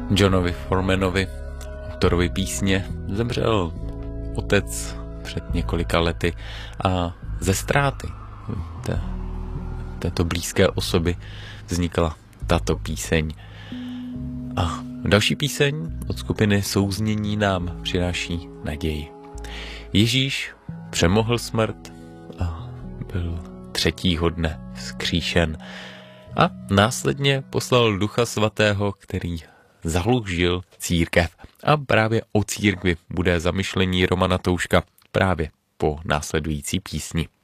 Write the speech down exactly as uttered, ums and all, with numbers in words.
Johnovi Foremanovi, autorovi písně, zemřel otec před několika lety a ze ztráty té, této blízké osoby vznikla tato píseň. A další píseň od skupiny Souznění nám přináší naději. Ježíš přemohl smrt a byl třetího dne vzkříšen a následně poslal Ducha Svatého, který zahlužil církev. A právě o církvi bude zamyšlení Romana Touška právě po následující písni.